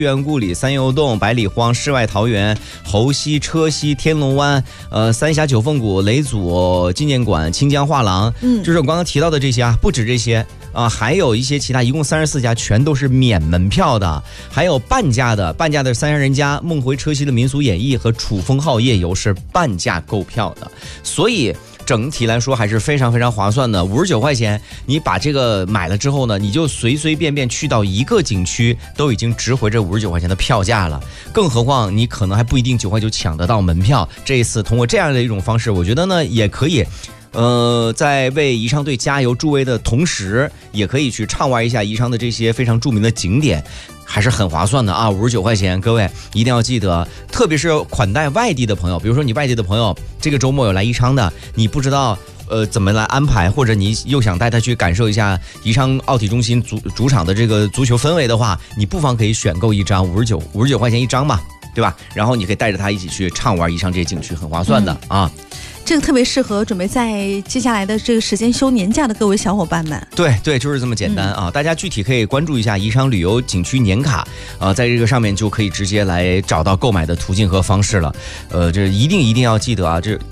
园故里、三幼洞、百里荒、世外桃源、猴溪、车溪、天龙湾、三峡九凤谷、雷祖纪念馆、清江画廊，就是我刚刚提到的这些啊，不止这些啊，还有一些其他，一共34家，全都是免门票的，还有半价的三峡人家、梦回车溪的民俗演绎和楚风号夜游是半价购票的，所以整体来说还是非常非常划算的，59块钱，你把这个买了之后呢，你就随随便便去到一个景区，都已经值回这59块钱的票价了。更何况你可能还不一定9块就抢得到门票。这一次通过这样的一种方式，我觉得呢也可以。在为宜昌队加油助威的同时，也可以去畅玩一下宜昌的这些非常著名的景点，还是很划算的啊！59块钱，各位一定要记得，特别是款待外地的朋友，比如说你外地的朋友这个周末有来宜昌的，你不知道怎么来安排，或者你又想带他去感受一下宜昌奥体中心主场的这个足球氛围的话，你不妨可以选购一张59块钱一张嘛，对吧？然后你可以带着他一起去畅玩宜昌这些景区，很划算的啊。 这个特别适合准备在接下来的这个时间休年假的各位小伙伴们。 对对，就是这么简单啊！大家具体可以关注一下宜昌旅游景区年卡在这个上面就可以直接来找到购买的途径和方式了。这一定要记得啊！这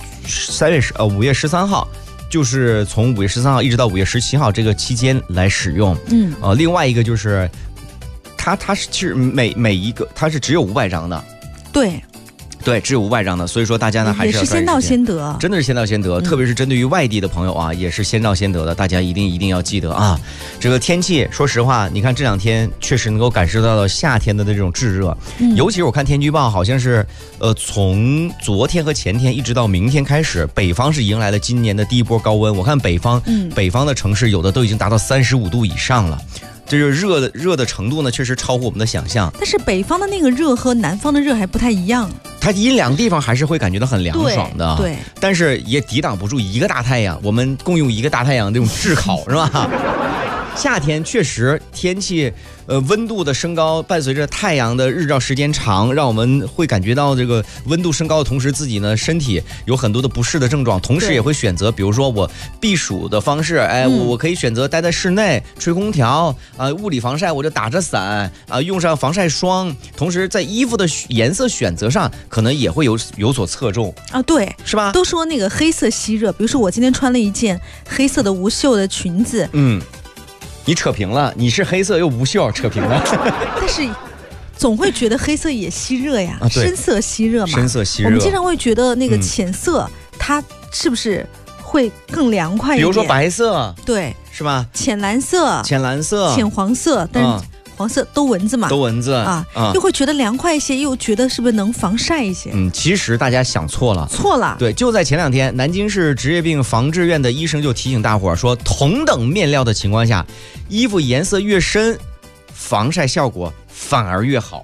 5月13号。就是从5月13号一直到5月17号这个期间来使用。另外一个就是它是每一个它是只有500张的。对，只有500张的，所以说大家呢还是要也是先到先得， 真的是先到先得，特别是针对于外地的朋友啊，也是先到先得的，大家一定要记得啊。这个天气，说实话，你看这2天确实能够感受到了夏天的那种炙热，尤其是我看天气预报，好像是从昨天和前天一直到明天开始，北方是迎来了今年的第一波高温。我看北方的城市有的都已经达到35度以上了。这就是热的程度呢，确实超乎我们的想象。 但是北方的那个热和南方的热还不太一样， 它阴凉的地方还是会感觉到很凉爽的， 对， 但是也抵挡不住一个大太阳，我们共用一个大太阳这种炙烤，是吧？夏天确实天气温度的升高，伴随着太阳的日照时间长，让我们会感觉到这个温度升高的同时，自己呢身体有很多的不适的症状，同时也会选择，比如说我避暑的方式，我可以选择待在室内吹空调物理防晒我就打着伞用上防晒霜，同时在衣服的颜色选择上可能也会有所侧重啊，对， 是吧？ 都说那个黑色吸热，比如说我今天穿了一件黑色的无袖的裙子， 你扯平了，你是黑色又无袖，扯平了。 但是总会觉得黑色也吸热呀，深色吸热嘛。 深色吸热。 我们经常会觉得那个浅色，它是不是会更凉快一点？ 比如说白色， 对， 是吧？ 浅蓝色、 浅黄色，但是黄色都蚊子嘛，又会觉得凉快一些，又觉得是不是能防晒一些？ 其实大家想错了，对，就在前2天，南京市职业病防治院的医生就提醒大伙说，同等面料的情况下，衣服颜色越深，防晒效果反而越好。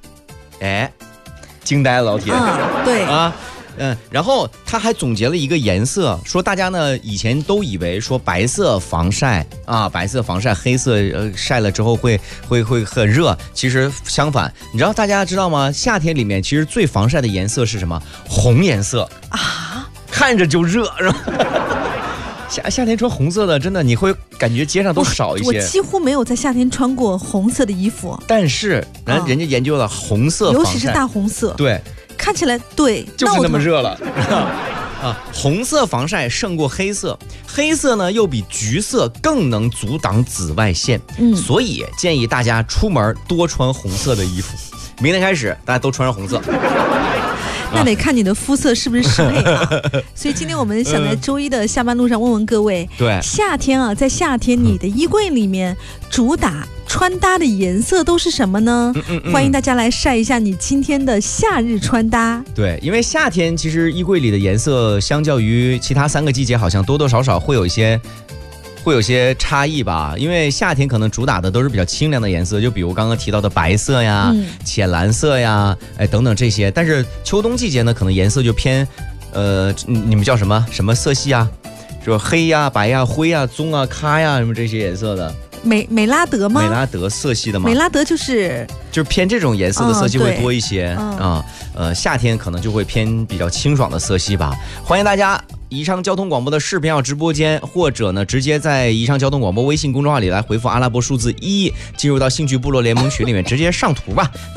惊呆了老铁， 对啊。 然后他还总结了一个颜色，说大家呢以前都以为说白色防晒黑色晒了之后会很热，其实相反，你知道大家知道吗？夏天里面其实最防晒的颜色是什么？红颜色啊，看着就热，是吧？夏天穿红色的，真的你会感觉街上都少一些。 我几乎没有在夏天穿过红色的衣服， 但是人家研究了红色防晒， 尤其是大红色， 对。 看起来对， 就是那么热了红色防晒胜过黑色，黑色呢又比橘色更能阻挡紫外线，所以建议大家出门多穿红色的衣服。明天开始大家都穿上红色。 那得看你的肤色是不是适配啊。所以今天我们想在周一的下班路上问问各位， 对， 夏天啊，在夏天你的衣柜里面主打穿搭的颜色都是什么呢？欢迎大家来晒一下你今天的夏日穿搭。 对，因为夏天其实衣柜里的颜色相较于其他3个季节好像多多少少会有一些差异吧，因为夏天可能主打的都是比较清凉的颜色，就比如刚刚提到的白色呀、浅蓝色呀，等等这些。但是秋冬季节呢，可能颜色就偏，你们叫什么色系啊？说黑呀、白呀、灰呀、棕啊、咖呀什么这些颜色的。 美拉德吗？ 美拉德色系的吗？ 美拉德就是偏这种颜色的色系会多一些啊。 夏天可能就会偏比较清爽的色系吧。欢迎大家宜昌交通广播的视频号直播间，或者呢直接在宜昌交通广播微信公众号里来回复阿拉伯数字1，进入到兴趣部落联盟群里面直接上图吧。